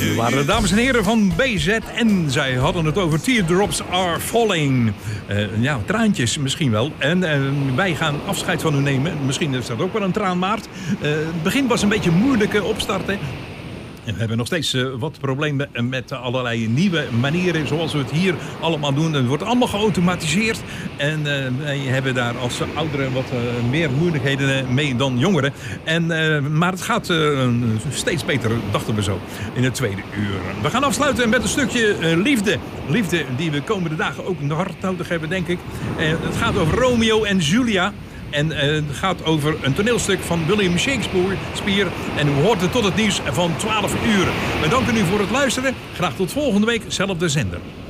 Dit waren de dames en heren van BZN. Zij hadden het over Teardrops Are Falling. Traantjes misschien wel. En wij gaan afscheid van u nemen. Misschien is dat ook wel een traanmaart. Het begin was een beetje moeilijk opstarten. En we hebben nog steeds wat problemen met allerlei nieuwe manieren zoals we het hier allemaal doen. Het wordt allemaal geautomatiseerd. En wij hebben daar als ouderen wat meer moeilijkheden mee dan jongeren. Maar het gaat steeds beter, dachten we zo, in het tweede uur. We gaan afsluiten met een stukje liefde. Liefde die we komende dagen ook nog hard nodig hebben, denk ik. Het gaat over Romeo en Julia. En het gaat over een toneelstuk van William Shakespeare. En u hoort het tot het nieuws van 12 uur. We danken u voor het luisteren. Graag tot volgende week, zelfde zender.